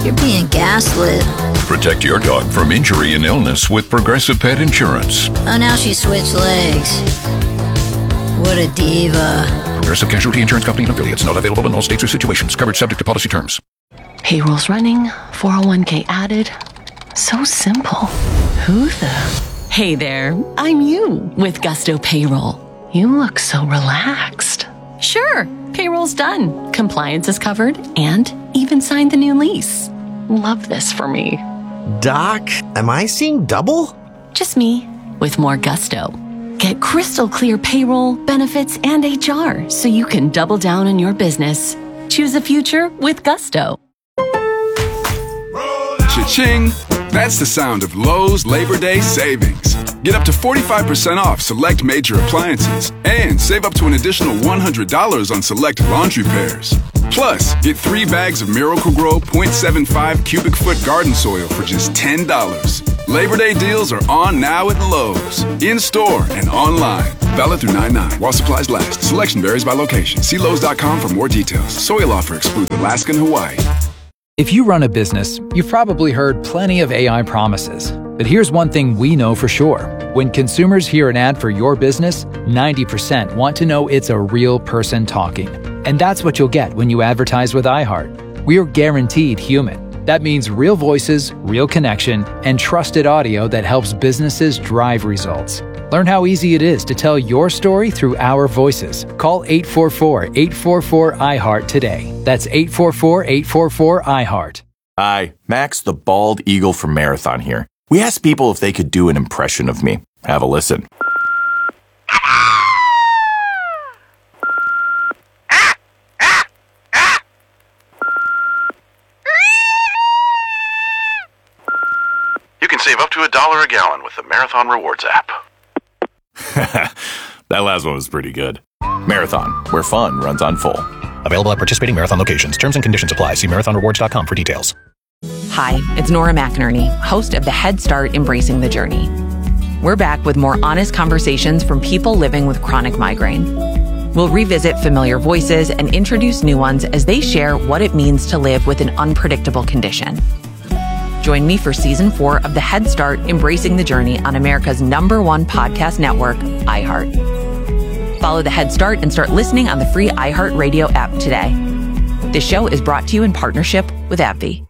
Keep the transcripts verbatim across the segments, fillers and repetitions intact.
You're being gaslit. Protect your dog from injury and illness with Progressive Pet Insurance. Oh, now she switched legs. What a diva. Progressive Casualty Insurance Company and affiliates. Not available in all states or situations. Coverage subject to policy terms. Payroll's running, four oh one k added. So simple. Who the... Hey there, I'm you with Gusto Payroll. You look so relaxed. Sure, payroll's done. Compliance is covered and even signed the new lease. Love this for me. Doc, am I seeing double? Just me with more gusto. Get crystal clear payroll, benefits, and H R so you can double down on your business. Choose a future with Gusto. Cha-ching! That's the sound of Lowe's Labor Day savings. Get up to forty-five percent off select major appliances and save up to an additional one hundred dollars on select laundry pairs. Plus, get three bags of Miracle-Gro point seven five cubic foot garden soil for just ten dollars. Labor Day deals are on now at Lowe's, in-store and online. Valid through nine nine while supplies last. Selection varies by location. See Lowe's dot com for more details. Soil offer excludes Alaska and Hawaii. If you run a business, you've probably heard plenty of A I promises. But here's one thing we know for sure. When consumers hear an ad for your business, ninety percent want to know it's a real person talking. And that's what you'll get when you advertise with iHeart. We're guaranteed human. That means real voices, real connection, and trusted audio that helps businesses drive results. Learn how easy it is to tell your story through our voices. Call eight four four, eight four four, I heart today. That's eight four four, eight four four, I heart. Hi, Max the Bald Eagle from Marathon here. We asked people if they could do an impression of me. Have a listen. You can save up to a dollar a gallon with the Marathon Rewards app. That last one was pretty good. Marathon, where fun runs on full. Available at participating Marathon locations. Terms and conditions apply. See marathon rewards dot com for details. Hi, it's Nora McInerney, host of the Head Start Embracing the Journey. We're back with more honest conversations from people living with chronic migraine. We'll revisit familiar voices and introduce new ones as they share what it means to live with an unpredictable condition. Join me for season four of the Head Start Embracing the Journey on America's number one podcast network, iHeart. Follow the Head Start and start listening on the free iHeartRadio app today. This show is brought to you in partnership with AbbVie.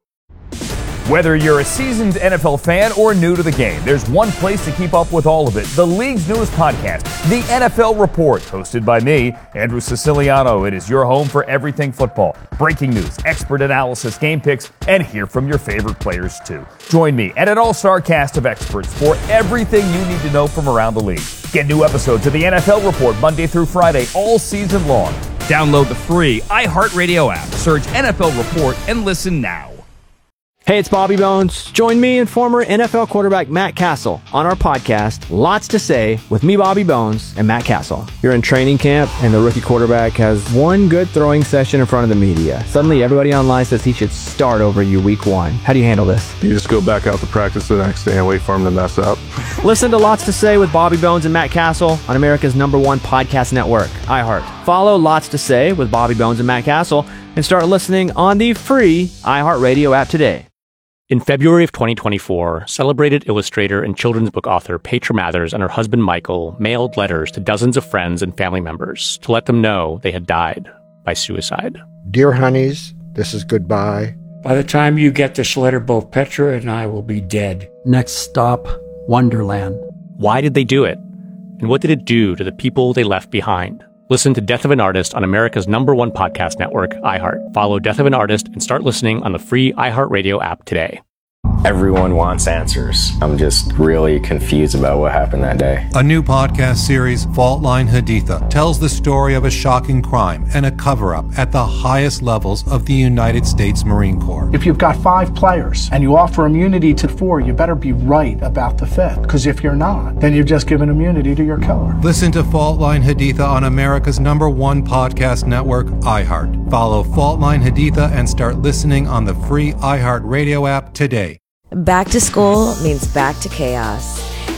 Whether you're a seasoned N F L fan or new to the game, there's one place to keep up with all of it. The league's newest podcast, The N F L Report, hosted by me, Andrew Siciliano. It is your home for everything football. Breaking news, expert analysis, game picks, and hear from your favorite players too. Join me and an all-star cast of experts for everything you need to know from around the league. Get new episodes of The N F L Report Monday through Friday all season long. Download the free iHeartRadio app. Search N F L Report and listen now. Hey, it's Bobby Bones. Join me and former N F L quarterback Matt Castle on our podcast, Lots to Say, with me, Bobby Bones, and Matt Castle. You're in training camp, and the rookie quarterback has one good throwing session in front of the media. Suddenly, everybody online says he should start over you week one. How do you handle this? You just go back out to practice the next day and wait for him to mess up. Listen to Lots to Say with Bobby Bones and Matt Castle on America's number one podcast network, iHeart. Follow Lots to Say with Bobby Bones and Matt Castle and start listening on the free iHeartRadio app today. In February of twenty twenty-four, celebrated illustrator and children's book author Petra Mathers and her husband Michael mailed letters to dozens of friends and family members to let them know they had died by suicide. Dear honeys, this is goodbye. By the time you get this letter, both Petra and I will be dead. Next stop, Wonderland. Why did they do it? And what did it do to the people they left behind? Listen to Death of an Artist on America's number one podcast network, iHeart. Follow Death of an Artist and start listening on the free iHeartRadio app today. Everyone wants answers. I'm just really confused about what happened that day. A new podcast series, Fault Line Haditha, tells the story of a shocking crime and a cover-up at the highest levels of the United States Marine Corps. If you've got five players and you offer immunity to four, you better be right about the fifth. Because if you're not, then you've just given immunity to your killer. Listen to Fault Line Haditha on America's number one podcast network, iHeart. Follow Fault Line Haditha and start listening on the free iHeartRadio app today. Back to school means back to chaos.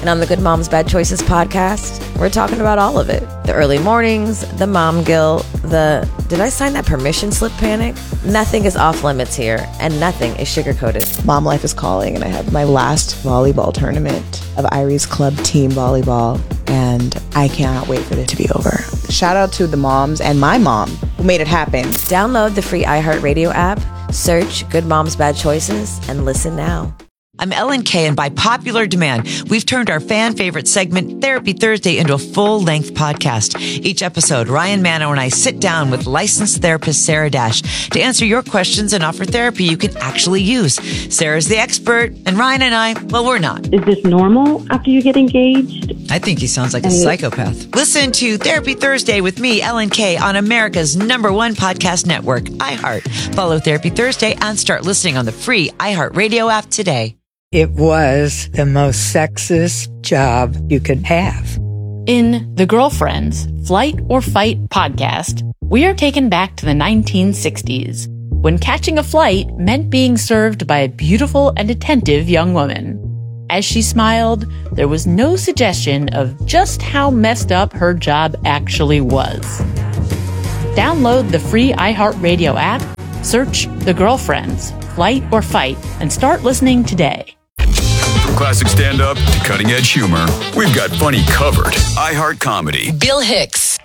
And on the Good Moms Bad Choices podcast, we're talking about all of it. The early mornings, the mom guilt, the did I sign that permission slip panic? Nothing is off limits here, and nothing is sugar-coated. Mom life is calling, and I have my last volleyball tournament of Irie's Club team volleyball, and I cannot wait for it to be over. Shout out to the moms and my mom who made it happen. Download the free iHeartRadio app, search Good Moms Bad Choices, and listen now. I'm Ellen Kay, and by popular demand, we've turned our fan favorite segment, Therapy Thursday, into a full-length podcast. Each episode, Ryan Mano and I sit down with licensed therapist Sarah Dash to answer your questions and offer therapy you can actually use. Sarah's the expert, and Ryan and I, well, we're not. Is this normal after you get engaged? I think he sounds like a psychopath. Listen to Therapy Thursday with me, Ellen Kay, on America's number one podcast network, iHeart. Follow Therapy Thursday and start listening on the free iHeartRadio app today. It was the most sexist job you could have. In The Girlfriends, Flight or Fight podcast, we are taken back to the nineteen sixties, when catching a flight meant being served by a beautiful and attentive young woman. As she smiled, there was no suggestion of just how messed up her job actually was. Download the free iHeartRadio app, search The Girlfriends, Flight or Fight, and start listening today. From classic stand-up to cutting-edge humor, we've got funny covered. iHeart Comedy. Bill Hicks.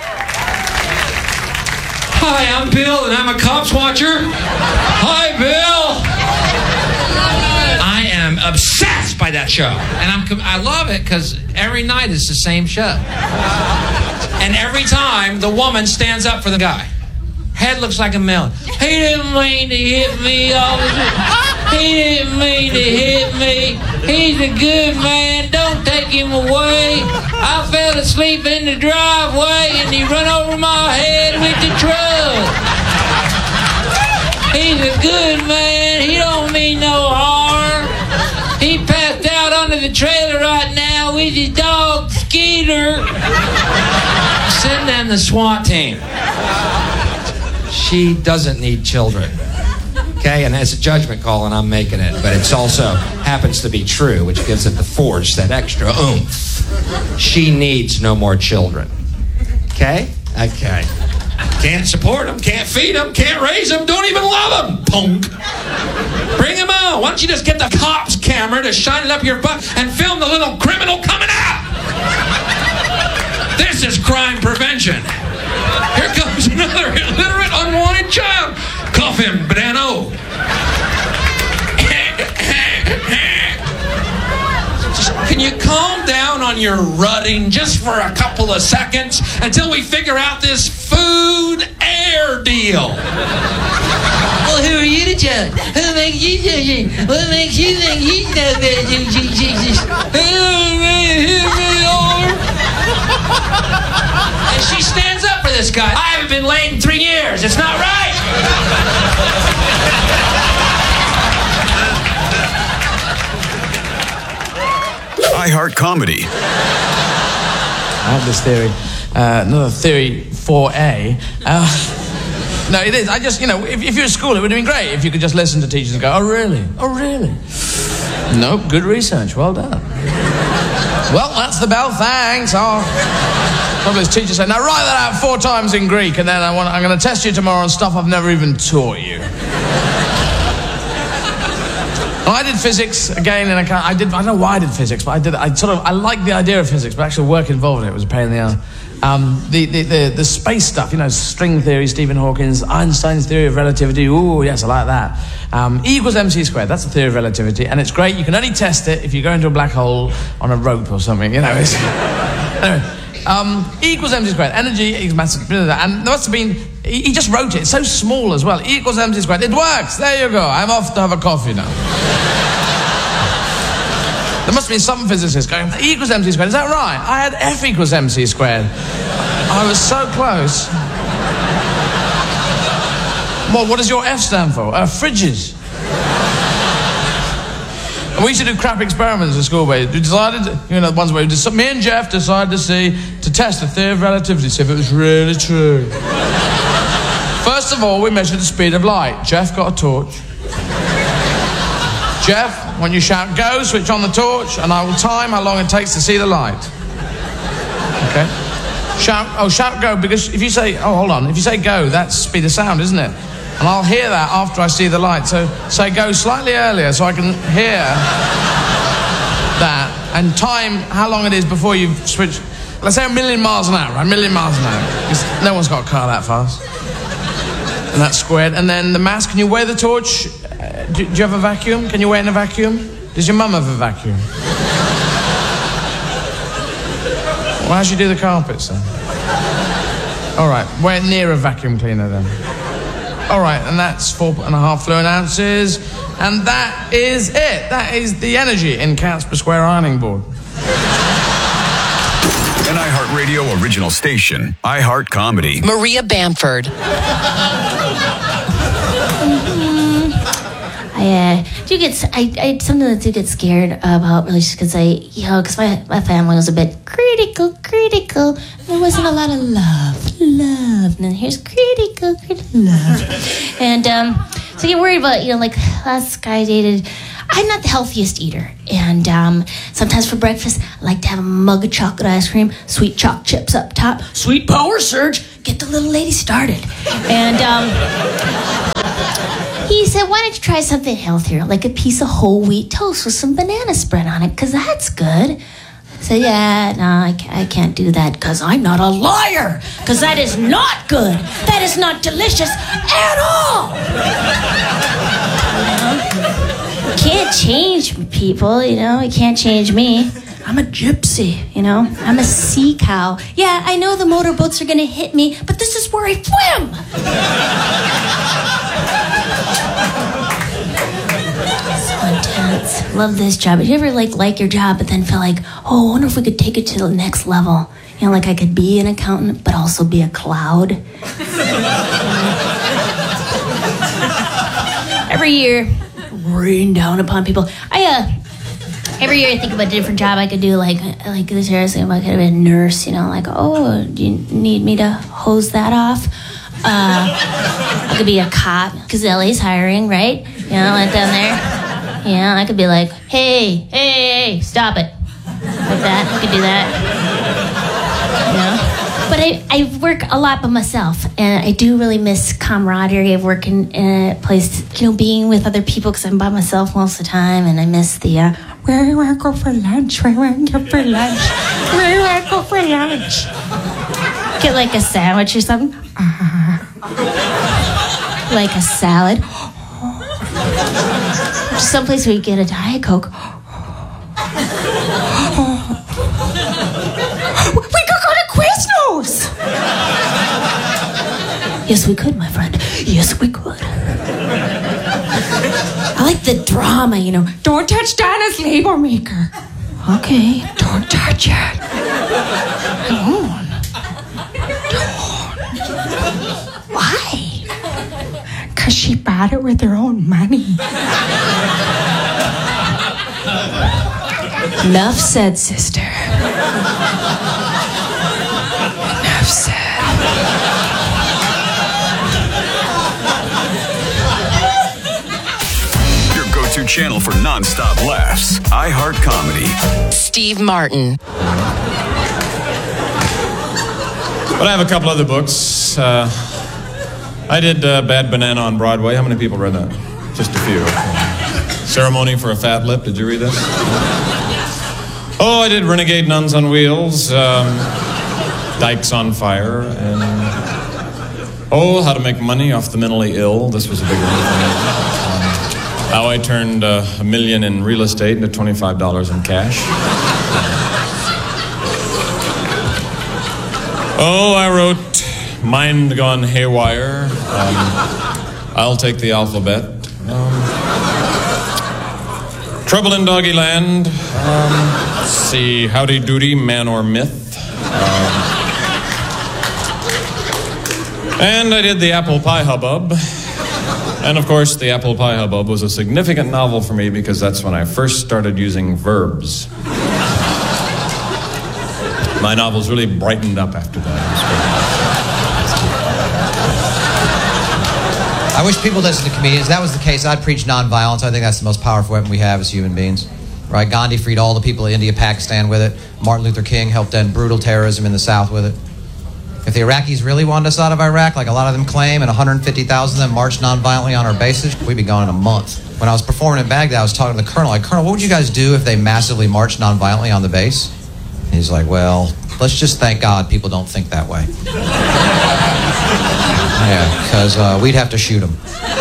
Hi, I'm Bill, and I'm a cops watcher. Hi, Bill. I am obsessed by that show, and I'm I love it because every night is the same show, and every time the woman stands up for the guy. Head looks like a melon. He didn't mean to hit me. He didn't mean to hit me. He's a good man. Don't take him away. I fell asleep in the driveway and he run over my head with the truck. He's a good man. He don't mean no harm. He passed out under the trailer right now with his dog, Skeeter. Send them the SWAT team. She doesn't need children. Okay, and it's a judgment call, and I'm making it, but it's also happens to be true, which gives it the force, that extra oomph. She needs no more children. Okay? Okay. Can't support them, can't feed them, can't raise them, don't even love them. Punk. Bring them on. Why don't you just get the cops camera to shine it up your butt and film the little criminal coming out? This is crime prevention. Here comes another illiterate, unwanted child. Cuff him, Brano. Can you calm down on your rutting just for a couple of seconds until we figure out this food air deal? Well, who are you to judge? Who makes you judge? What makes you think he's no better than Jesus? And she stands up for this guy. I haven't been laid in three years. It's not right. iHeart Comedy. I have this theory. Uh, another theory four A. Uh, no, it is. I just, you know, if, if you're at school, it would have been great if you could just listen to teachers and go, oh, really? Oh, really? Nope, good research. Well done. Well, that's the bell. Thanks. Oh. Probably his teacher said, now write that out four times in Greek, and then I want, I'm going to test you tomorrow on stuff I've never even taught you. Well, I did physics again, and I, I did. I don't know why I did physics, but I did. I sort of I liked the idea of physics, but actual work involved in it was a pain in the ass. Um, the, the the the space stuff, you know, string theory, Stephen Hawking's, Einstein's theory of relativity. Ooh, yes, I like that. Um, E equals mc squared. That's the theory of relativity, and it's great. You can only test it if you go into a black hole on a rope or something. You know. It's, anyway, um, E equals mc squared. Energy is massive, and there must have been. He, he just wrote it. It's so small as well. E equals mc squared. It works. There you go. I'm off to have a coffee now. There must be some physicist going, E equals mc squared, is that right? I had F equals mc squared. I was so close. Well, what does your F stand for? Uh, fridges. And we used to do crap experiments at school where we decided, you know, the ones where we just, me and Jeff decided to see, to test the theory of relativity, see if it was really true. First of all, we measured the speed of light. Jeff got a torch. Jeff, when you shout go, switch on the torch, and I will time how long it takes to see the light. Okay? Shout, oh, shout go, because if you say, oh, hold on, if you say go, that's speed of sound, isn't it? And I'll hear that after I see the light. So say go slightly earlier so I can hear that, and time how long it is before you've switched. Let's say a million miles an hour, right? A million miles an hour. Because no one's got a car that fast. And that's squared. And then the mass, can you wear the torch? Uh, do, do you have a vacuum? Can you wear in a vacuum? Does your mum have a vacuum? Well, how should you do the carpets then? All right, wear it near a vacuum cleaner then. All right, and that's four and a half fluid ounces. And that is it. That is the energy in counts per square ironing board. An iHeartRadio original station, iHeart Comedy. Maria Bamford. Mm-hmm. I uh, do get. I, I sometimes do get scared about relationships because I, you know, because my my family was a bit critical, critical. There wasn't a lot of love, love, and then here's critical, critical love, and um, so I get worried about, you know, like last guy I dated. I'm not the healthiest eater, and um, sometimes for breakfast, I like to have a mug of chocolate ice cream, sweet choc chips up top, sweet power surge, get the little lady started. And um, he said, why don't you try something healthier, like a piece of whole wheat toast with some banana spread on it, because that's good. I said, yeah, no, I can't, I can't do that, because I'm not a liar, because that is not good. That is not delicious at all. You know? Can't change people, you know. You can't change me. I'm a gypsy, you know. I'm a sea cow. Yeah, I know the motorboats are gonna hit me, but this is where I swim. So intense. Love this job. If you ever like like your job, but then feel like, oh, I wonder if we could take it to the next level. You know, like I could be an accountant, but also be a cloud. Every year, rain down upon people. I uh, every year I think about a different job I could do. Like like this year I was thinking about I could have been a nurse. You know, like, oh, do you need me to hose that off? Uh, I could be a cop because L A's hiring, right? You know, like down there. Yeah, I could be like, hey, hey, hey, stop it, like that. I could do that. You know. But I, I work a lot by myself, and I do really miss camaraderie of working in a place, you know, being with other people, because I'm by myself most of the time, and I miss the, uh, where do you want to go for lunch? Where do you want to go for lunch? Where do you want to go for lunch? Get like a sandwich or something. Uh, like a salad. Just someplace where you get a Diet Coke. Quiznos! Yes, we could, my friend. Yes, we could. I like the drama, you know. Don't touch Donna's label maker. Okay, don't touch it. Don't. Don't. Why? Because she bought it with her own money. Enough said, sister. Enough said. Your go-to channel for non-stop laughs. iHeart Comedy. Steve Martin. But I have a couple other books. Uh, I did uh, Bad Banana on Broadway. How many people read that? Just a few. Ceremony for a Fat Lip. Did you read that? Oh, I did Renegade Nuns on Wheels. Um, Dykes on Fire. And oh, How to Make Money Off the Mentally Ill. This was a big one for me. Um, how I turned uh, a million in real estate into twenty-five dollars in cash. Oh, I wrote Mind Gone Haywire. Um, I'll Take the Alphabet. Um, Trouble in Doggyland. Um, let's see, Howdy Doody, Man or Myth. Um, and I did The Apple Pie Hubbub. And of course, The Apple Pie Hubbub was a significant novel for me because that's when I first started using verbs. My novels really brightened up after that. I wish people listened to comedians. If that was the case, I'd preach nonviolence. I think that's the most powerful weapon we have as human beings. Right? Gandhi freed all the people of India, Pakistan with it. Martin Luther King helped end brutal terrorism in the South with it. If the Iraqis really wanted us out of Iraq, like a lot of them claim, and one hundred fifty thousand of them marched nonviolently on our bases, we'd be gone in a month. When I was performing in Baghdad, I was talking to the colonel, like, Colonel, what would you guys do if they massively marched nonviolently on the base? And he's like, well, let's just thank God people don't think that way. Yeah, because uh, we'd have to shoot them.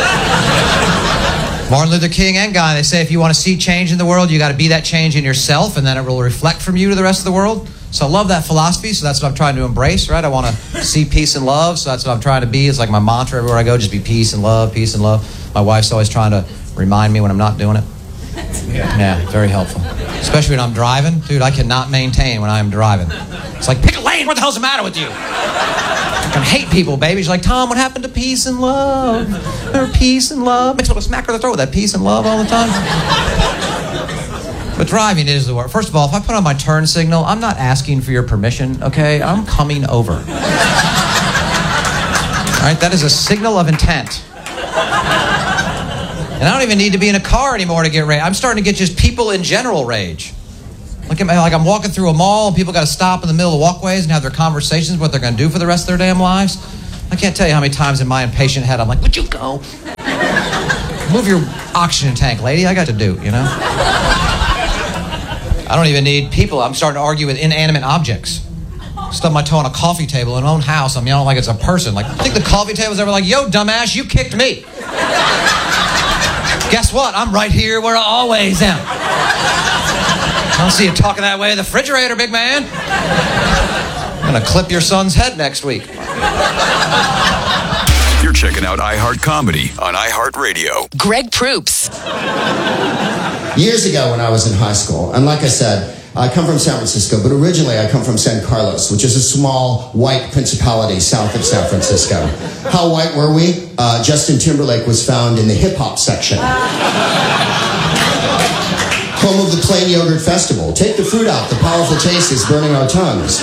Martin Luther King and Gandhi, they say if you want to see change in the world, you got to be that change in yourself, and then it will reflect from you to the rest of the world. So I love that philosophy, so that's what I'm trying to embrace, right? I want to see peace and love, so that's what I'm trying to be. It's like my mantra everywhere I go, just be peace and love, peace and love. My wife's always trying to remind me when I'm not doing it. Yeah, very helpful. Especially when I'm driving. Dude, I cannot maintain when I'm driving. It's like, pick a lane, what the hell's the matter with you? I can hate people, baby. She's like, Tom, what happened to peace and love? Remember peace and love? Makes me want to smack her in the throat with that peace and love all the time. But driving is the word. First of all, if I put on my turn signal, I'm not asking for your permission, okay? I'm coming over. All right, that is a signal of intent. And I don't even need to be in a car anymore to get rage. I'm starting to get just people in general rage. Like, like I'm walking through a mall and people got to stop in the middle of walkways and have their conversations what they're going to do for the rest of their damn lives. I can't tell you how many times in my impatient head I'm like, would you go? Move your oxygen tank, lady. I got to do, you know? I don't even need people. I'm starting to argue with inanimate objects. Stub my toe on a coffee table in my own house. I'm yelling like it's a person. Like, I think the coffee table's ever like, yo, dumbass, you kicked me. Guess what? I'm right here where I always am. I don't see you talking that way in the refrigerator, big man. I'm going to clip your son's head next week. You're checking out iHeart Comedy on iHeartRadio. Greg Proops. Years ago when I was in high school, and like I said, I come from San Francisco, but originally I come from San Carlos, which is a small white principality south of San Francisco. How white were we? Uh, Justin Timberlake was found in the hip-hop section. Home of the Plain Yogurt Festival. Take the fruit out, the powerful taste is burning our tongues.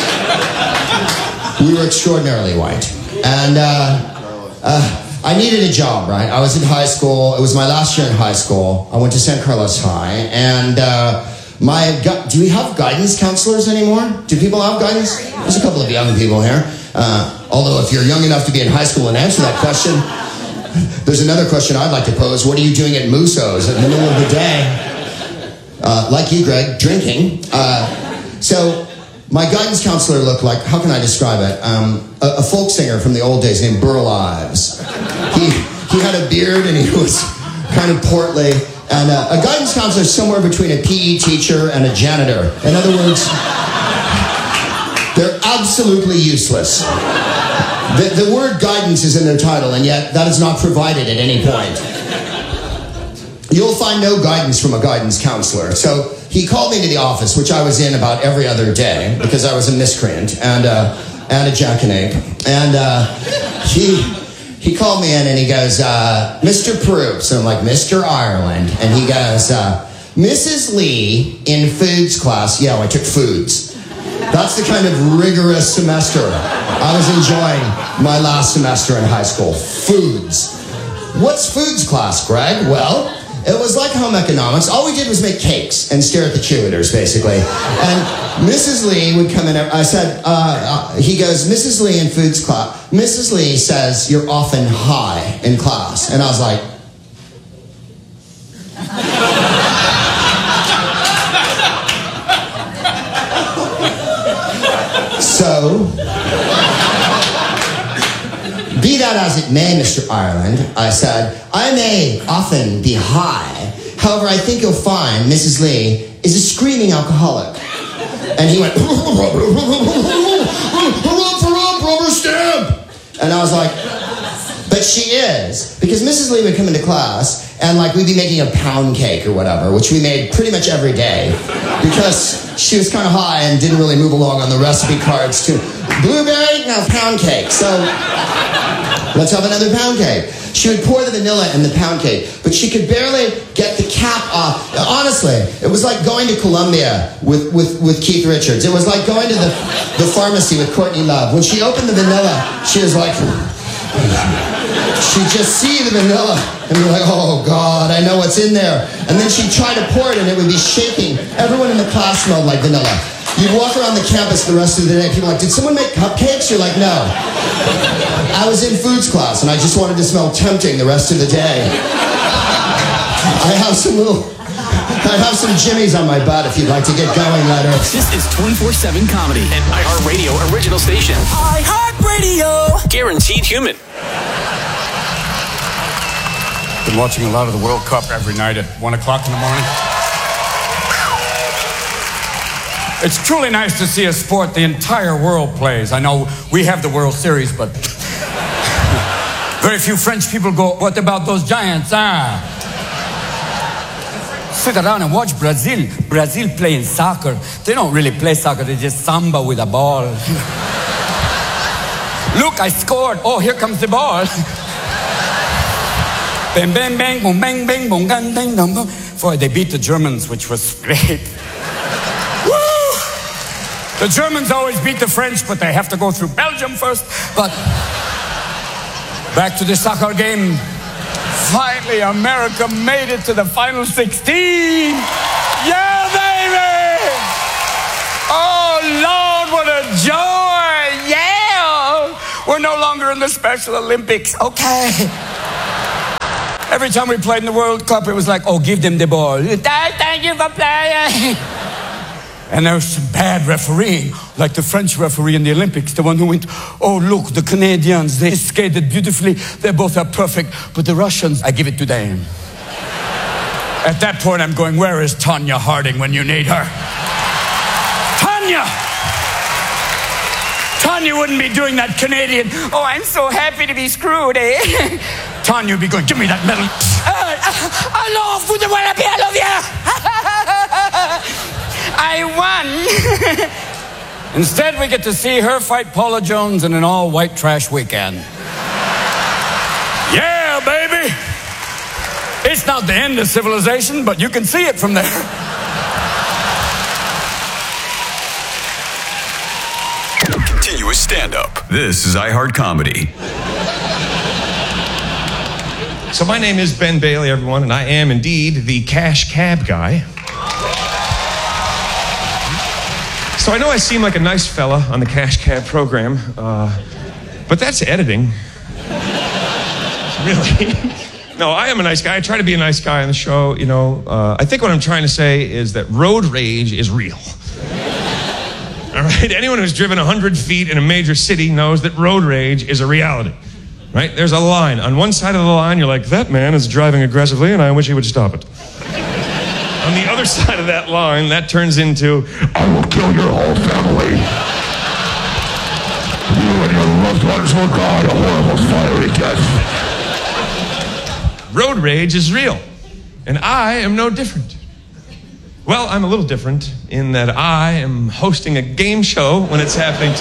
We were extraordinarily white. And uh, uh, I needed a job, right? I was in high school. It was my last year in high school. I went to San Carlos High, and uh, my gu- do we have guidance counselors anymore? Do people have guidance? There's a couple of young people here. Uh, although if you're young enough to be in high school and answer that question, there's another question I'd like to pose. What are you doing at Musso's in the middle of the day? Uh, like you, Greg, drinking. Uh, so my guidance counselor looked like, how can I describe it? Um, a, a folk singer from the old days named Burl Ives. He, he had a beard and he was kind of portly. And uh, a guidance counselor is somewhere between a P E teacher and a janitor. In other words, they're absolutely useless. The, the word guidance is in their title, and yet that is not provided at any point. You'll find no guidance from a guidance counselor. So he called me to the office, which I was in about every other day, because I was a miscreant and, uh, and a jackanapes. And uh, he... He called me in and he goes, uh, Mister Proops. And I'm like, Mister Ireland. And he goes, uh, Missus Lee in foods class. Yeah, well, I took foods. That's the kind of rigorous semester I was enjoying my last semester in high school. Foods. What's foods class, Greg? Well, it was like home economics. All we did was make cakes and stare at the cheerleaders, basically. And Missus Lee would come in. I said, uh, uh, he goes, Missus Lee in foods class. Missus Lee says you're often high in class. And I was like, so, be that as it may, Mister Ireland, I said, I may often be high. However, I think you'll find Missus Lee is a screaming alcoholic. And he went, rubber stamp. And I was like, but she is. Because Missus Lee would come into class and like we'd be making a pound cake or whatever, which we made pretty much every day. Because she was kind of high and didn't really move along on the recipe cards too. Blueberry, now pound cake. So let's have another pound cake. She would pour the vanilla in the pound cake, but she could barely get the cap off. Honestly, it was like going to Columbia with, with, with Keith Richards. It was like going to the, the pharmacy with Courtney Love. When she opened the vanilla, she was like... she'd just see the vanilla and be like, oh God, I know what's in there. And then she'd try to pour it and it would be shaking. Everyone in the class smelled like vanilla. You'd walk around the campus the rest of the day, people were like, did someone make cupcakes? You're like, no. I was in foods class and I just wanted to smell tempting the rest of the day. I have some little, I have some jimmies on my butt if you'd like to get going later. This is twenty-four seven Comedy, an iHeartRadio original station. iHeartRadio! Guaranteed human. Been watching a lot of the World Cup every night at one o'clock in the morning. It's truly nice to see a sport the entire world plays. I know we have the World Series, but very few French people go, what about those giants? Ah. Sit around and watch Brazil. Brazil playing soccer. They don't really play soccer, they just samba with a ball. Look, I scored. Oh, here comes the ball. Bang, bang, bang, boom, bang, bang, boom, gang, bang, bang, boom. Boy, they beat the Germans, which was great. The Germans always beat the French, but they have to go through Belgium first. But back to the soccer game. Finally, America made it to the final sixteen. Yeah, baby! Oh, Lord, what a joy! Yeah! We're no longer in the Special Olympics. Okay. Every time we played in the World Cup, it was like, oh, give them the ball. Thank you for playing. And there was some bad refereeing, like the French referee in the Olympics, the one who went, oh, look, the Canadians, they skated beautifully. They both are perfect. But the Russians, I give it to them. At that point, I'm going, where is Tonya Harding when you need her? Tonya! Tonya wouldn't be doing that Canadian, oh, I'm so happy to be screwed, eh? Tonya would be going, give me that medal. I love you, I love you. I won. Instead, we get to see her fight Paula Jones in an all-white trash weekend. Yeah, baby. It's not the end of civilization, but you can see it from there. Continuous stand-up. This is iHeart Comedy. So my name is Ben Bailey, everyone, and I am indeed the cash cab guy. So I know I seem like a nice fella on the Cash Cab program, uh, but that's editing. Really? No, I am a nice guy. I try to be a nice guy on the show, you know. Uh, I think what I'm trying to say is that road rage is real. All right? Anyone who's driven one hundred feet in a major city knows that road rage is a reality, right? There's a line. On one side of the line, you're like, that man is driving aggressively, and I wish he would stop it. On the other side of that line, that turns into, I will kill your whole family. You and your loved ones will die a horrible fiery death. Road rage is real, and I am no different. Well, I'm a little different in that I am hosting a game show when it's happening to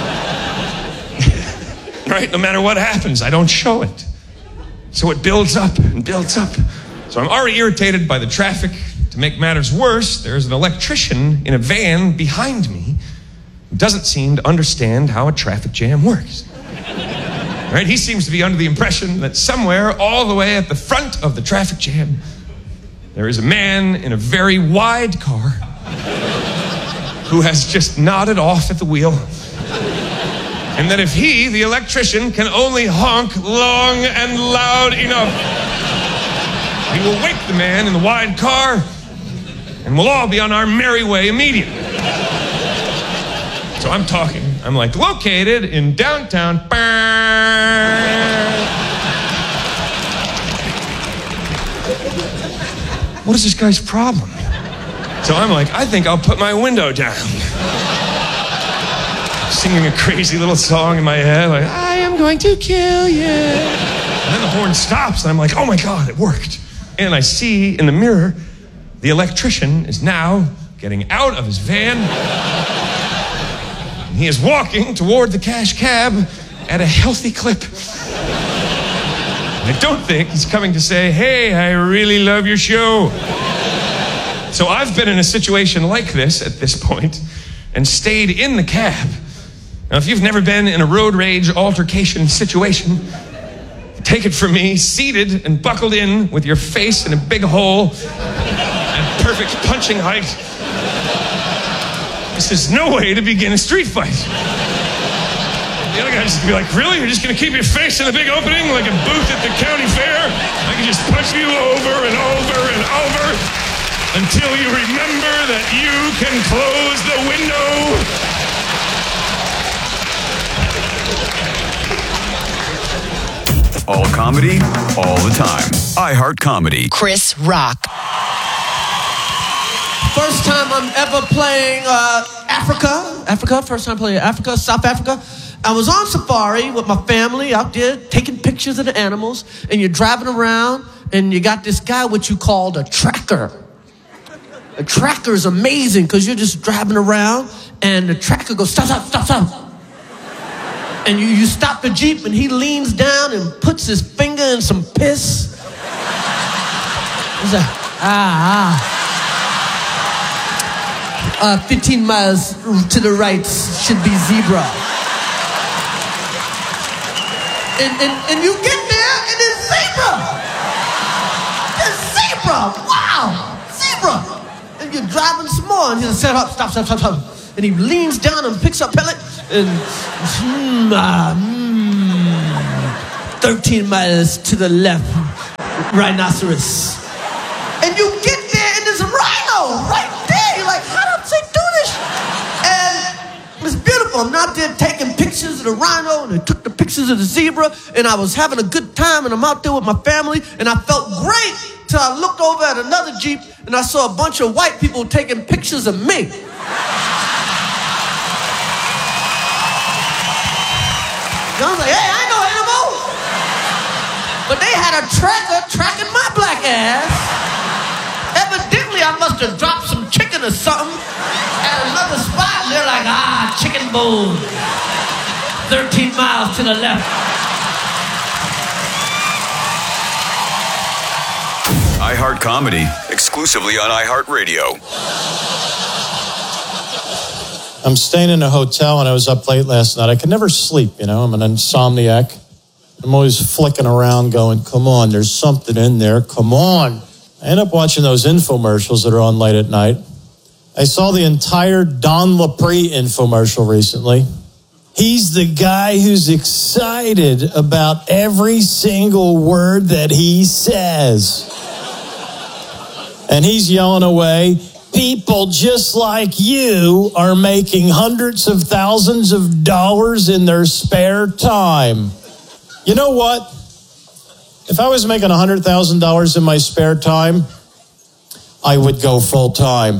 me. Right? No matter what happens, I don't show it. So it builds up and builds up. So I'm already irritated by the traffic. To make matters worse, there's an electrician in a van behind me who doesn't seem to understand how a traffic jam works. Right? He seems to be under the impression that somewhere all the way at the front of the traffic jam, there is a man in a very wide car who has just nodded off at the wheel. And that if he, the electrician, can only honk long and loud enough, he will wake the man in the wide car, and we'll all be on our merry way immediately. So I'm talking. I'm like, located in downtown. What is this guy's problem? So I'm like, I think I'll put my window down. Singing a crazy little song in my head, like, I am going to kill you. And then the horn stops, and I'm like, oh my God, it worked. And I see in the mirror, the electrician is now getting out of his van. And he is walking toward the cash cab at a healthy clip. And I don't think he's coming to say, hey, I really love your show. So I've been in a situation like this at this point and stayed in the cab. Now, if you've never been in a road rage altercation situation, take it from me, seated and buckled in with your face in a big hole at perfect punching height. This is no way to begin a street fight. The other guy just be like, really? You're just going to keep your face in a big opening like a booth at the county fair? I can just punch you over and over and over until you remember that you can close the window. All comedy, all the time. iHeart Comedy. Chris Rock. First time I'm ever playing uh, Africa. Africa, first time playing Africa, South Africa. I was on safari with my family out there taking pictures of the animals, and you're driving around, and you got this guy, what you called a tracker. A tracker is amazing because you're just driving around, and the tracker goes, stop, stop, stop, stop. And you, you stop the Jeep, and he leans down and puts his finger in some piss. He's like, ah, ah. Uh, fifteen miles to the right should be zebra. And, and, and you get there, and it's zebra. It's zebra. Wow, zebra. And you're driving some more, and he'll set up, stop, stop, stop, stop. And he leans down and picks up pellet, and mm, uh, mm, thirteen miles to the left, rhinoceros. And you get there, and there's a rhino right there. You're like, how did they do this? And it's beautiful. I'm out there taking pictures of the rhino, and I took the pictures of the zebra, and I was having a good time, and I'm out there with my family, and I felt great till I looked over at another Jeep, and I saw a bunch of white people taking pictures of me. I was like, hey, I ain't no animal. But they had a tracker tracking my black ass. Evidently, I must have dropped some chicken or something at another spot. They're like, ah, chicken bowl. thirteen miles to the left. iHeart Comedy, exclusively on iHeartRadio. I'm staying in a hotel, and I was up late last night. I could never sleep, you know. I'm an insomniac. I'm always flicking around going, come on, there's something in there. Come on. I end up watching those infomercials that are on late at night. I saw the entire Don Lapre infomercial recently. He's the guy who's excited about every single word that he says. And he's yelling away, people just like you are making hundreds of thousands of dollars in their spare time. You know what? If I was making one hundred thousand dollars in my spare time, I would go full time.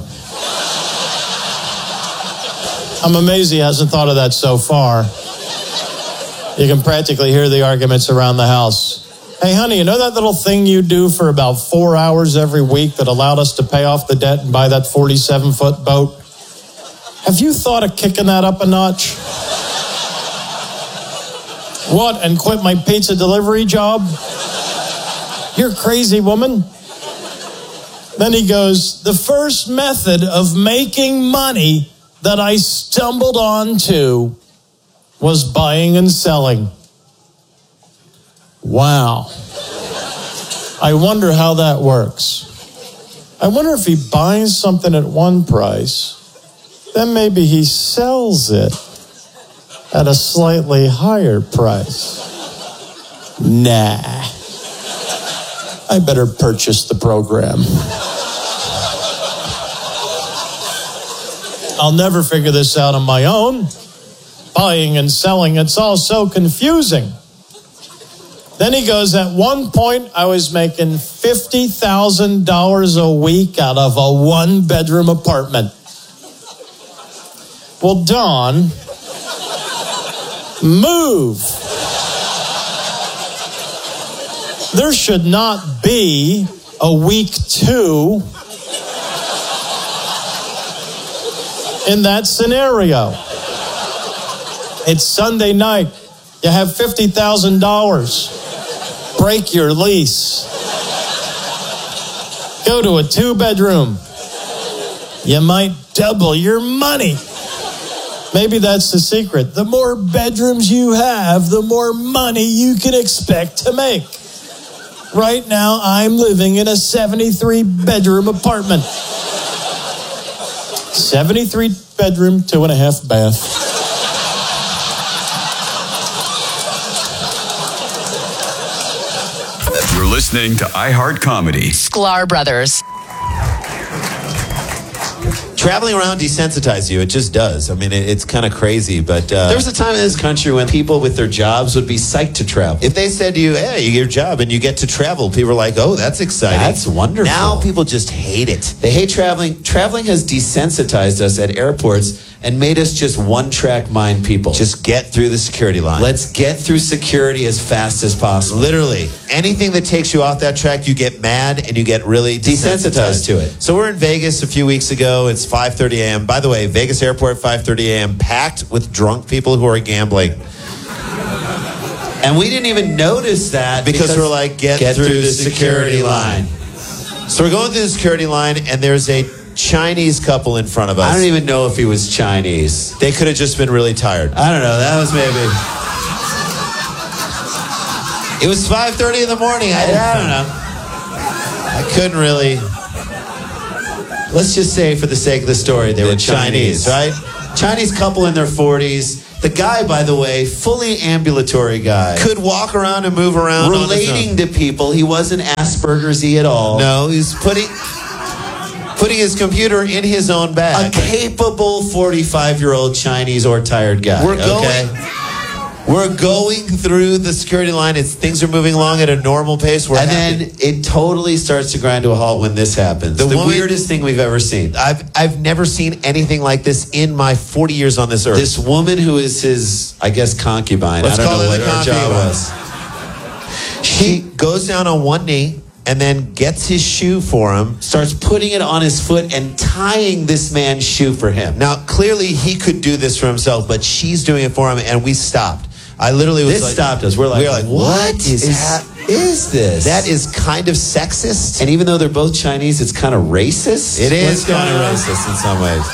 I'm amazed he hasn't thought of that so far. You can practically hear the arguments around the house. Hey, honey, you know that little thing you do for about four hours every week that allowed us to pay off the debt and buy that forty-seven foot boat? Have you thought of kicking that up a notch? What, and quit my pizza delivery job? You're crazy, woman. Then he goes, the first method of making money that I stumbled onto was buying and selling. Wow. I wonder how that works. I wonder if he buys something at one price, then maybe he sells it at a slightly higher price. Nah. I better purchase the program. I'll never figure this out on my own. Buying and selling, it's all so confusing. Then he goes, at one point, I was making fifty thousand dollars a week out of a one-bedroom apartment. Well, Don, move. There should not be a week two in that scenario. It's Sunday night. You have fifty thousand dollars. Break your lease. Go to a two-bedroom. You might double your money. Maybe that's the secret. The more bedrooms you have, the more money you can expect to make. Right now, I'm living in a seventy-three bedroom apartment. seventy-three bedroom, two and a half bath. You're listening to iHeart Comedy. Sklar Brothers. Traveling around desensitizes you. It just does. I mean, it, it's kind of crazy. But uh, there was a time in this country when people with their jobs would be psyched to travel. If they said to you, hey, you get your job and you get to travel, people were like, oh, that's exciting. That's wonderful. Now people just hate it. They hate traveling. Traveling has desensitized us at airports and made us just one-track mind people. Just get through the security line. Let's get through security as fast as possible. Literally. Anything that takes you off that track, you get mad and you get really desensitized to it. So we're in Vegas a few weeks ago. It's five thirty a.m. By the way, Vegas airport, five thirty a.m., packed with drunk people who are gambling. And we didn't even notice that because, because we're like, get, get through, through the security, security line. line. So we're going through the security line and there's a Chinese couple in front of us. I don't even know if he was Chinese. They could have just been really tired. I don't know. That was maybe... It was five thirty in the morning. I, I don't know. I couldn't really... Let's just say, for the sake of the story, they the were Chinese, Chinese, right? Chinese couple in their forties. The guy, by the way, fully ambulatory guy. Could walk around and move around. Relating to people. He wasn't Asperger's-y at all. No, he's putting... Putting his computer in his own bag. A capable forty-five-year-old Chinese or tired guy. We're going, okay? We're going through the security line. It's, things are moving along at a normal pace. We're and happy. Then it totally starts to grind to a halt when this happens. The, the woman, weirdest thing we've ever seen. I've I've never seen anything like this in my forty years on this earth. This woman who is his, I guess, concubine. Let's I don't know what her job was. She goes down on one knee and then gets his shoe for him, starts putting it on his foot and tying this man's shoe for him. Now, clearly he could do this for himself, but she's doing it for him, and we stopped. I literally was this like... This stopped us. We're like, we like what is, is, ha- is this? That is kind of sexist. And even though they're both Chinese, it's kind of racist. It is kind of racist in some ways.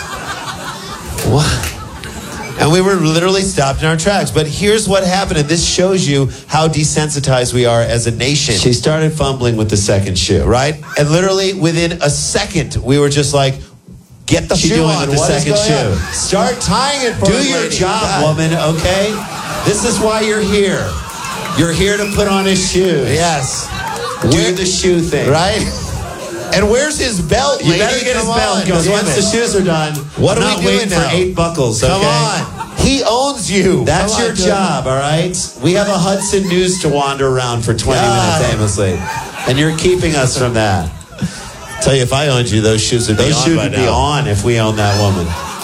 What? And we were literally stopped in our tracks. But here's what happened, and this shows you how desensitized we are as a nation. She started fumbling with the second shoe, right? And literally within a second, we were just like, get the shoe on the second shoe. On? Start tying it for Do your lady. job, God. woman, okay? This is why you're here. You're here to put on his shoes. Yes. Do Where, the shoe thing. Right? And where's his belt, lady? You better get Come his belt, because once the shoes are done, what I'm are we doing now? For eight buckles, okay? Come on. He owns you. That's Come your on, job, all right? We have a Hudson News to wander around for twenty God. minutes aimlessly. And you're keeping us from that. Tell you, if I owned you, those shoes would those be on shoes would be on if we owned that woman.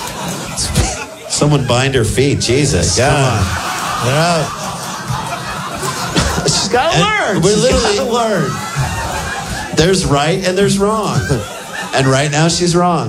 Someone bind her feet. Jesus. God. Come on. They're out. She's got to learn. We literally got to learn. There's right and there's wrong. And right now she's wrong.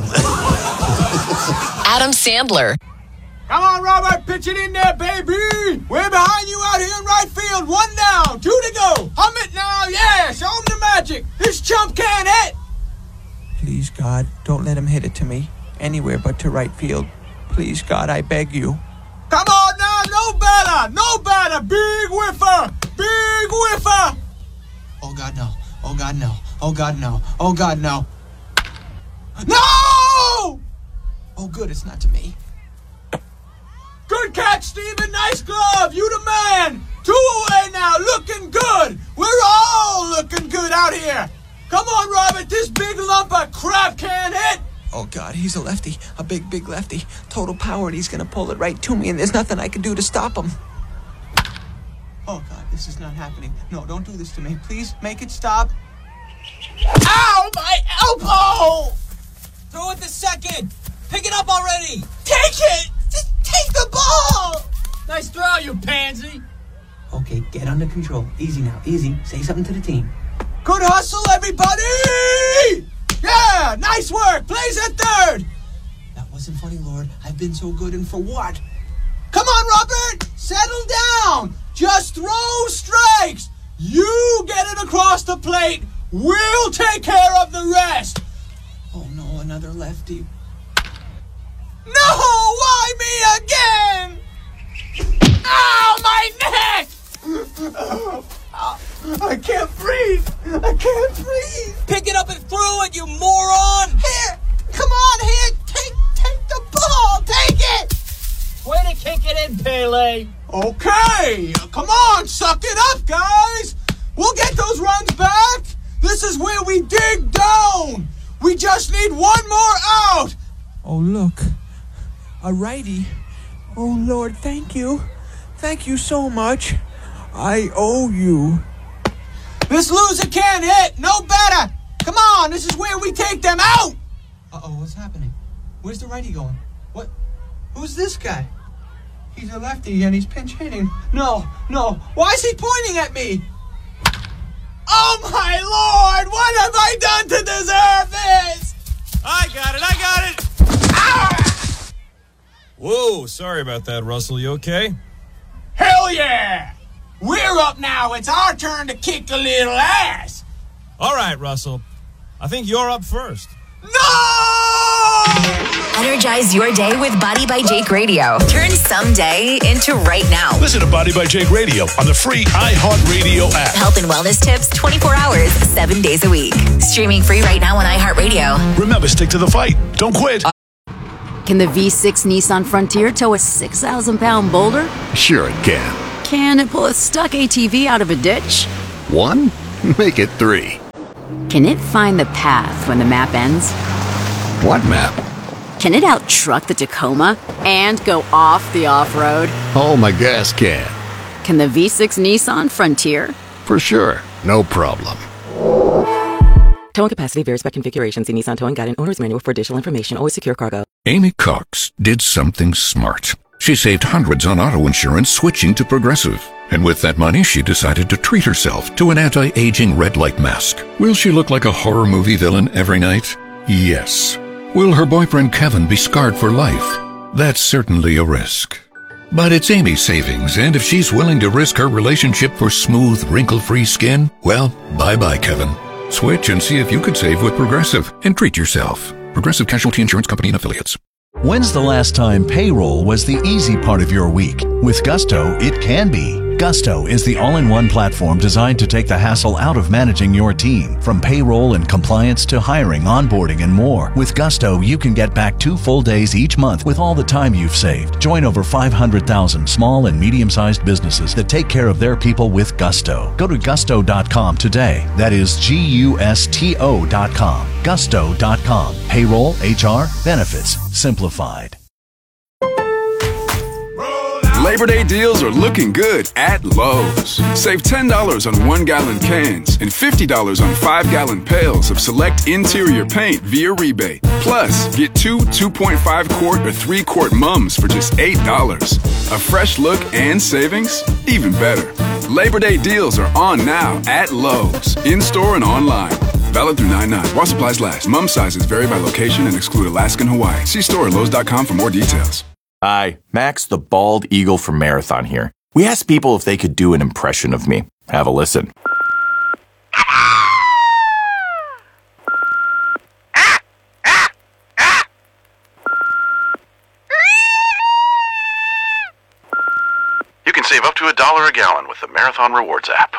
Adam Sandler. Come on, Robert, pitch it in there, baby. We're behind you out here in right field. One down, two to go. Hum it now, yeah, show him the magic. This chump can't hit. Please, God, don't let him hit it to me. Anywhere but to right field. Please, God, I beg you. Come on now, no better, no better. Big whiffer, big whiffer. Oh, God, no. Oh, God, no. Oh, God, no. Oh, God, no. No! Oh, good, it's not to me. Good catch, Steven. Nice glove. You the man. Two away now. Looking good. We're all looking good out here. Come on, Robert. This big lump of crap can't hit. Oh, God, he's a lefty. A big, big lefty. Total power, and he's going to pull it right to me, and there's nothing I can do to stop him. Oh, God, this is not happening. No, don't do this to me. Please, make it stop. Ow, my elbow! Throw it to second. Pick it up already. Take it! Just take the ball! Nice throw, you pansy. Okay, get under control. Easy now, easy. Say something to the team. Good hustle, everybody! Yeah, nice work. Plays at third. That wasn't funny, Lord. I've been so good, and for what? Come on, Robert! Settle down! Just throw strikes! You get it across the plate. We'll take care of the rest. Oh, no, another lefty. No! Why me again? Ow, my neck! I can't breathe. I can't breathe. Pick it up and throw it, you moron! Here, come on, here. Take, take the ball. Take it. Way to kick it in, Pele. Okay, come on, suck it up, guys. We'll get those runs back. This is where we dig down. We just need one more out. Oh, look. A righty. Oh, Lord, thank you. Thank you so much. I owe you. This loser can't hit. No better. Come on, this is where we take them out. Uh-oh, what's happening? Where's the righty going? What? Who's this guy? He's a lefty and he's pinch hitting. No, no. Why is he pointing at me? Oh, my Lord! What have I done to deserve this? I got it, I got it! Ah! Whoa, sorry about that, Russell. You okay? Hell yeah! We're up now. It's our turn to kick a little ass. All right, Russell. I think you're up first. Energize your day with Body by Jake Radio. Turn someday into right now. Listen to Body by Jake Radio on the free iHeartRadio app. Health and wellness tips twenty-four hours, seven days a week. Streaming free right now on iHeartRadio. Remember, stick to the fight. Don't quit. Can the V six Nissan Frontier tow a six thousand pound boulder? Sure it can. Can it pull a stuck A T V out of a ditch? One? Make it three. Can it find the path when the map ends? What map? Can it out-truck the Tacoma and go off the off-road? Oh, my gas can. Can the V six Nissan Frontier? For sure. No problem. Towing capacity varies by configuration. See Nissan Towing Guide and Owner's Manual for additional information. Always secure cargo. Amy Cox did something smart. She saved hundreds on auto insurance switching to Progressive. And with that money, she decided to treat herself to an anti-aging red light mask. Will she look like a horror movie villain every night? Yes. Will her boyfriend Kevin be scarred for life? That's certainly a risk. But it's Amy's savings, and if she's willing to risk her relationship for smooth, wrinkle-free skin, well, bye-bye, Kevin. Switch and see if you could save with Progressive and treat yourself. Progressive Casualty Insurance Company and Affiliates. When's the last time payroll was the easy part of your week? With Gusto, it can be. Gusto is the all-in-one platform designed to take the hassle out of managing your team. From payroll and compliance to hiring, onboarding, and more. With Gusto, you can get back two full days each month with all the time you've saved. Join over five hundred thousand small and medium-sized businesses that take care of their people with Gusto. Go to gusto dot com today. That is G U S T O dot com. gusto dot com. Payroll, H R, benefits, simplified. Labor Day deals are looking good at Lowe's. Save ten dollars on one-gallon cans and fifty dollars on five-gallon pails of select interior paint via rebate. Plus, get two two point five quart or three quart mums for just eight dollars. A fresh look and savings? Even better. Labor Day deals are on now at Lowe's, in-store and online. Valid through nine nine. While supplies last. Mum sizes vary by location and exclude Alaska and Hawaii. See store at lowes dot com for more details. Hi, Max the Bald Eagle from Marathon here. We asked people if they could do an impression of me. Have a listen. You can save up to a dollar a gallon with the Marathon Rewards app.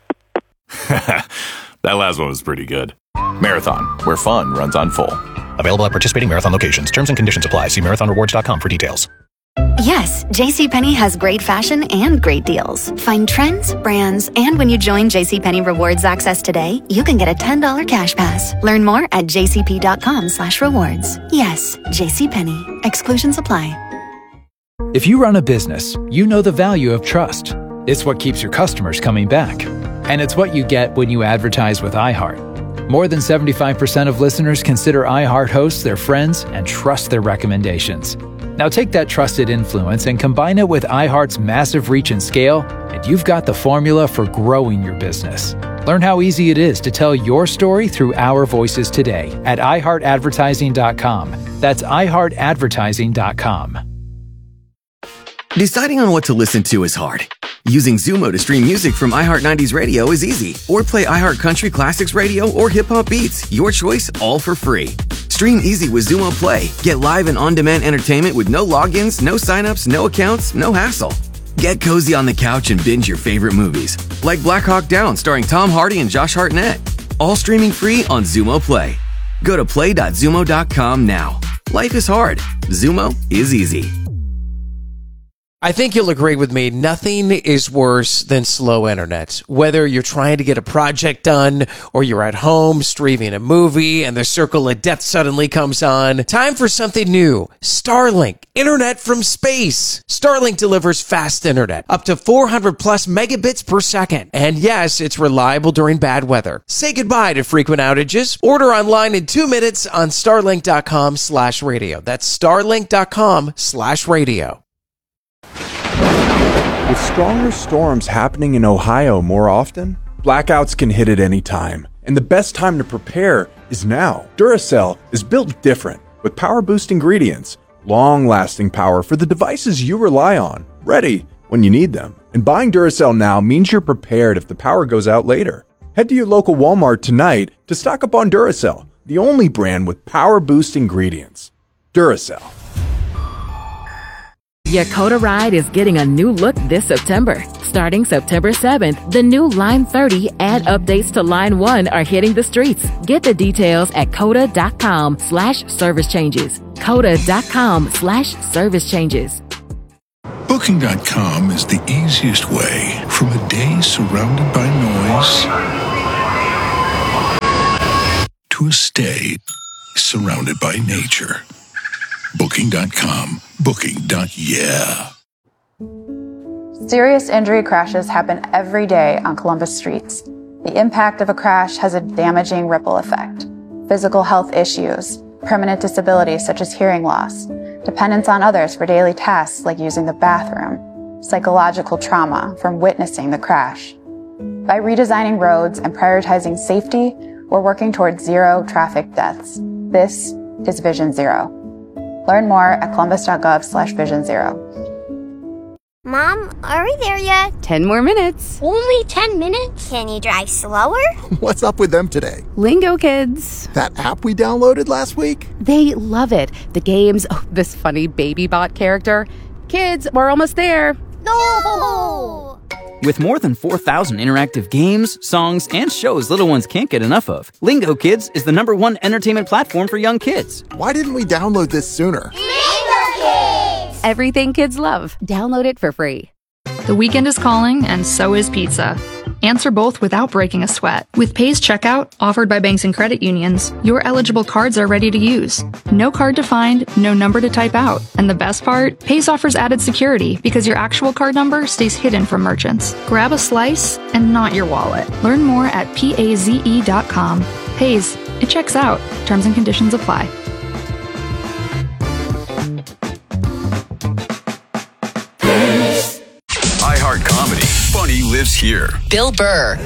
That last one was pretty good. Marathon, where fun runs on full. Available at participating Marathon locations. Terms and conditions apply. See marathon rewards dot com for details. Yes, JCPenney has great fashion and great deals. Find trends, brands, and when you join JCPenney Rewards Access today, you can get a ten dollars cash pass. Learn more at jcp.com slash rewards. Yes, JCPenney. Exclusions apply. If you run a business, you know the value of trust. It's what keeps your customers coming back. And it's what you get when you advertise with iHeart. More than seventy-five percent of listeners consider iHeart hosts their friends and trust their recommendations. Now take that trusted influence and combine it with iHeart's massive reach and scale, and you've got the formula for growing your business. Learn how easy it is to tell your story through our voices today at i heart advertising dot com. That's i heart advertising dot com. Deciding on what to listen to is hard. Using Zumo to stream music from iHeart nineties Radio is easy. Or play iHeart Country Classics Radio or Hip Hop Beats. Your choice, all for free. Stream easy with Xumo Play. Get live and on-demand entertainment with no logins, no signups, no accounts, no hassle. Get cozy on the couch and binge your favorite movies, like Black Hawk Down starring Tom Hardy and Josh Hartnett. All streaming free on Xumo Play. Go to play dot xumo dot com now. Life is hard. Xumo is easy. I think you'll agree with me, nothing is worse than slow internet. Whether you're trying to get a project done or you're at home streaming a movie and the circle of death suddenly comes on, time for something new. Starlink, internet from space. Starlink delivers fast internet, up to four hundred plus megabits per second. And yes, it's reliable during bad weather. Say goodbye to frequent outages. Order online in two minutes on starlink dot com slash radio. That's starlink dot com slash radio. With stronger storms happening in Ohio more often, blackouts can hit at any time, and the best time to prepare is now. Duracell is built different, with power-boost ingredients, long-lasting power for the devices you rely on, ready when you need them. And buying Duracell now means you're prepared if the power goes out later. Head to your local Walmart tonight to stock up on Duracell, the only brand with power-boost ingredients. Duracell. Yakota Ride is getting a new look this September. Starting September seventh, the new Line thirty and updates to Line one are hitting the streets. Get the details at coda dot com slash service changes. coda dot com slash service changes. Booking dot com is the easiest way from a day surrounded by noise to a stay surrounded by nature. Booking dot com. Booking. Yeah. Serious injury crashes happen every day on Columbus streets. The impact of a crash has a damaging ripple effect. Physical health issues, permanent disabilities such as hearing loss, dependence on others for daily tasks like using the bathroom, psychological trauma from witnessing the crash. By redesigning roads and prioritizing safety, we're working towards zero traffic deaths. This is Vision Zero. Learn more at columbus.gov slash vision zero. Mom, are we there yet? Ten more minutes. Only ten minutes? Can you drive slower? What's up with them today? Lingo Kids. That app we downloaded last week? They love it. The games, oh, this funny baby bot character. Kids, we're almost there. No! With more than four thousand interactive games, songs, and shows little ones can't get enough of, Lingo Kids is the number one entertainment platform for young kids. Why didn't we download this sooner? Lingo Kids! Everything kids love. Download it for free. The weekend is calling, and so is pizza. Answer both without breaking a sweat. With Pays Checkout, offered by banks and credit unions, your eligible cards are ready to use. No card to find, no number to type out. And the best part? Pays offers added security because your actual card number stays hidden from merchants. Grab a slice and not your wallet. Learn more at paze dot com. Pays. It checks out. Terms and conditions apply. iHeart Comedy. Funny lives here. Bill Burr.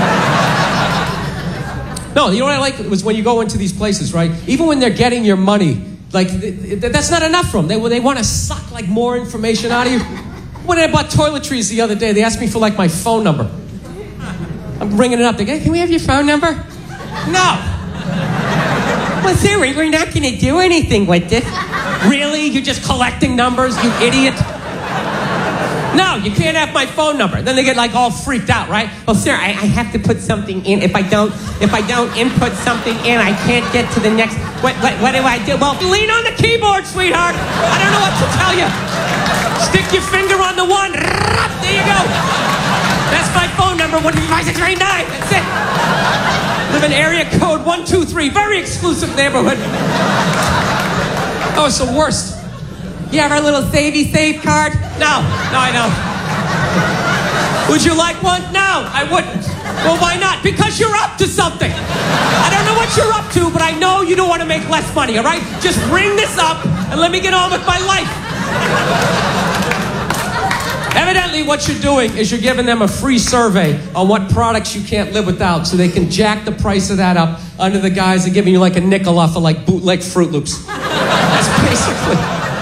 No, you know what I like was when you go into these places, right? Even when they're getting your money, like th- th- that's not enough for them. They they want to suck like more information out of you. When I bought toiletries the other day, they asked me for like my phone number. I'm ringing it up. They go, "Can we have your phone number?" No. Well, Siri, we're not going to do anything with this. Really? You're just collecting numbers, you idiot? No, you can't have my phone number. Then they get like all freaked out, right? Well, sir, I, I have to put something in. If I don't, if I don't input something in, I can't get to the next. What, what, what do I do? Well, lean on the keyboard, sweetheart. I don't know what to tell you. Stick your finger on the one. There you go. That's my phone number. One two five six three nine. That's it. Live in area code one two three. Very exclusive neighborhood. Oh, it's the worst. You have our little savey save card? No, no, I don't. Would you like one? No, I wouldn't. Well, why not? Because you're up to something. I don't know what you're up to, but I know you don't want to make less money, all right? Just ring this up and let me get on with my life. Evidently, what you're doing is you're giving them a free survey on what products you can't live without so they can jack the price of that up under the guise of giving you like a nickel off of like bootleg Fruit Loops. That's basically...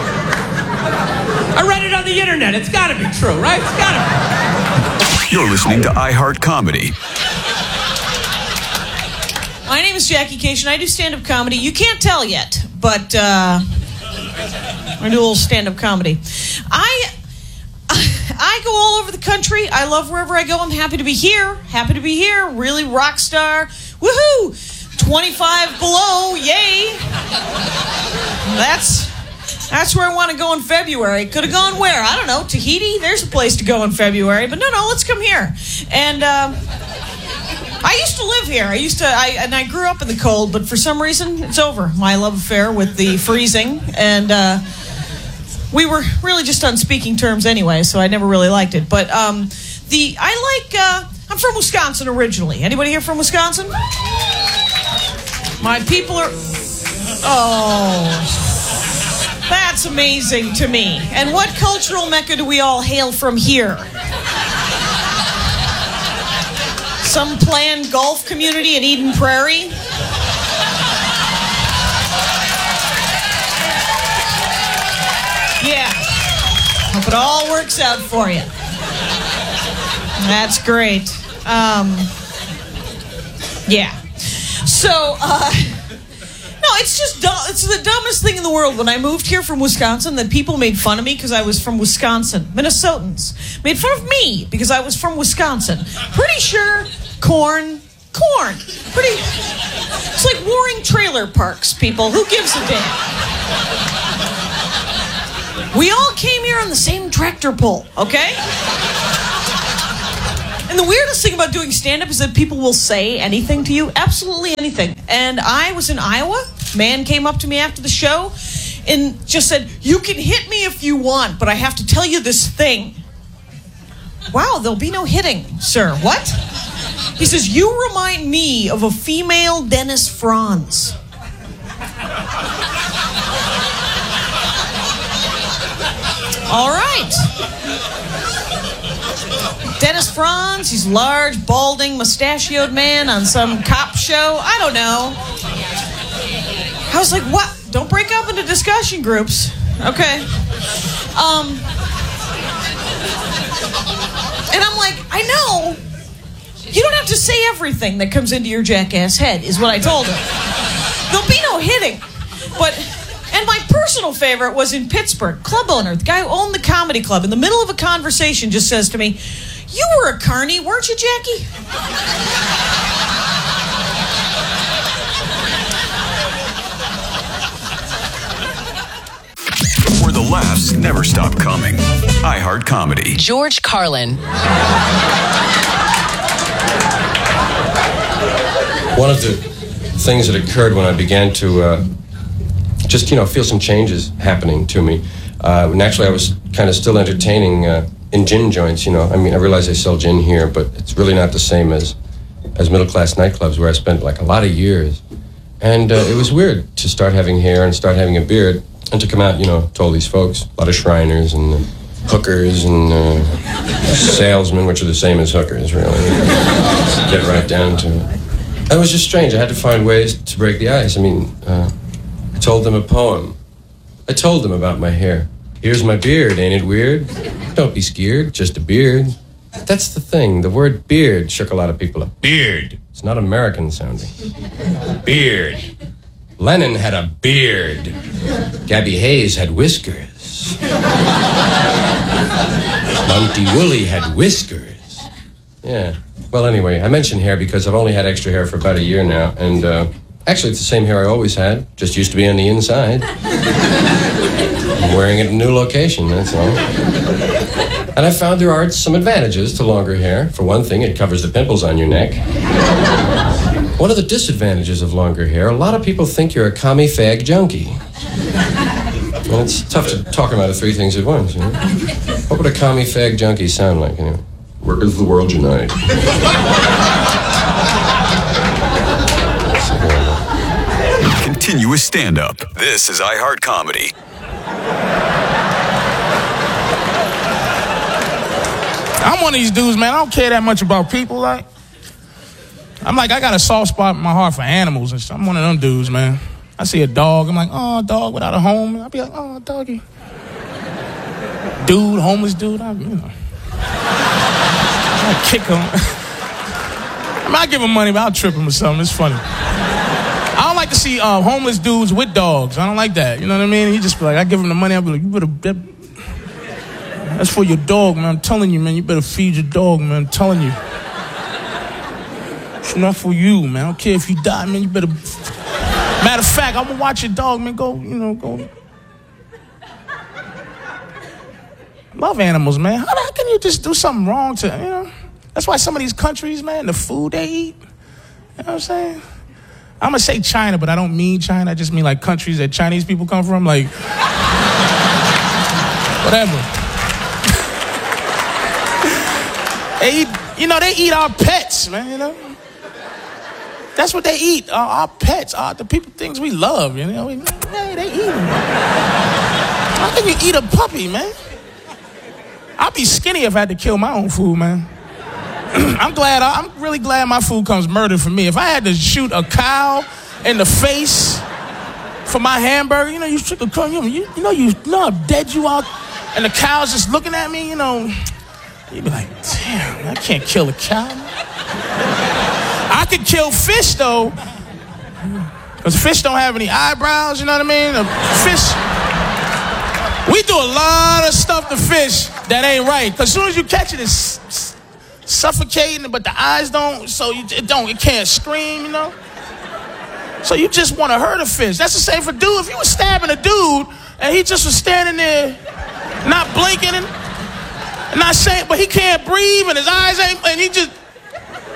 I read it on the internet. It's got to be true, right? It's got to be. You're listening to iHeart Comedy. My name is Jackie Cation. I do stand-up comedy. You can't tell yet, but uh, I do a little stand-up comedy. I I go all over the country. I love wherever I go. I'm happy to be here. Happy to be here. Really rock star. Woohoo! twenty-five below. Yay! That's that's where I want to go in February. Could have gone where? I don't know. Tahiti? There's a place to go in February. But no, no, let's come here. And uh, I used to live here. I used to, I, and I grew up in the cold, but for some reason, it's over. My love affair with the freezing. And uh, we were really just on speaking terms anyway, so I never really liked it. But um, the, I like, uh, I'm from Wisconsin originally. Anybody here from Wisconsin? My people are, oh... That's amazing to me. And what cultural mecca do we all hail from here? Some planned golf community in Eden Prairie? Yeah. Hope it all works out for you. That's great. Um, yeah. So, uh... No, it's just dumb. It's the dumbest thing in the world. When I moved here from Wisconsin, that people made fun of me because I was from Wisconsin. Minnesotans made fun of me because I was from Wisconsin. Pretty sure corn, corn. Pretty. It's like warring trailer parks, people. Who gives a damn? We all came here on the same tractor pull, okay? And the weirdest thing about doing stand-up is that people will say anything to you, absolutely anything. And I was in Iowa. Man came up to me after the show and just said, "You can hit me if you want, but I have to tell you this thing." Wow, there'll be no hitting, sir. What? He says, "You remind me of a female Dennis Franz." All right. Dennis Franz, he's large, balding, mustachioed man on some cop show. I don't know. I was like, what? Don't break up into discussion groups. Okay. Um, and I'm like, I know. You don't have to say everything that comes into your jackass head, is what I told him. There'll be no hitting. But... And my personal favorite was in Pittsburgh. Club owner, the guy who owned the comedy club, in the middle of a conversation just says to me, "You were a carny, weren't you, Jackie?" Where the laughs never stop coming. iHeart Comedy. George Carlin. One of the things that occurred when I began to... Uh, just, you know, feel some changes happening to me. Uh, naturally, I was kind of still entertaining uh, in gin joints, you know. I mean, I realize they sell gin here, but it's really not the same as as middle-class nightclubs where I spent, like, a lot of years. And uh, it was weird to start having hair and start having a beard and to come out, you know, to all these folks, a lot of Shriners and uh, hookers and uh, salesmen, which are the same as hookers, really. Get right down to it. It was just strange. I had to find ways to break the ice. I mean... Uh, I told them a poem. I told them about my hair. Here's my beard, ain't it weird? Don't be scared, just a beard. That's the thing, the word beard shook a lot of people up. Beard. It's not American sounding. Beard. Lennon had a beard. Gabby Hayes had whiskers. Monty Woolley had whiskers. Yeah. Well, anyway, I mentioned hair because I've only had extra hair for about a year now, and, uh... actually, it's the same hair I always had, just used to be on the inside. I'm wearing it in a new location, that's all. And I found there are some advantages to longer hair. For one thing, it covers the pimples on your neck. One of the disadvantages of longer hair, a lot of people think you're a commie fag junkie. And it's tough to talk about the three things at once, you know? What would a commie fag junkie sound like, anyway? Workers of the world unite. Continuous stand-up. This is iHeart Comedy. I'm one of these dudes, man. I don't care that much about people. Like, I'm like, I got a soft spot in my heart for animals and stuff. I'm one of them dudes, man. I see a dog. I'm like, oh, dog without a home. I'll be like, oh, doggy. Dude, homeless dude. I, you know, I kick him. I might give him money, but I'll trip him or something. It's funny. like to see uh, homeless dudes with dogs. I don't like that. You know what I mean? He just be like, I give him the money. I'll be like, you better, that, that's for your dog, man. I'm telling you, man. You better feed your dog, man. I'm telling you. It's not for you, man. I don't care if you die, man. You better. Matter of fact, I'm gonna watch your dog, man. Go, you know, go. Love animals, man. How, how can you just do something wrong to, you know? That's why some of these countries, man, the food they eat. You know what I'm saying? I'm gonna say China, but I don't mean China. I just mean like countries that Chinese people come from, like whatever. They eat, you know, they eat our pets, man. You know, that's what they eat. Our, our pets, our, the people, things we love. You know, we, hey, they eat them. How can you eat a puppy, man? I'd be skinny if I had to kill my own food, man. I'm glad, I'm really glad my food comes murdered for me. If I had to shoot a cow in the face for my hamburger, you know, you shoot a cow, you, you know, you know how dead you are, and the cow's just looking at me, you know, you'd be like, damn, I can't kill a cow. I could kill fish, though, because fish don't have any eyebrows, you know what I mean? A fish, we do a lot of stuff to fish that ain't right, because as soon as you catch it, it's suffocating, but the eyes don't, so you, it don't, it can't scream, you know? So you just want to hurt a fish. That's the same for dude. If you were stabbing a dude, and he just was standing there, not blinking, and, and not saying, but he can't breathe, and his eyes ain't, and he just,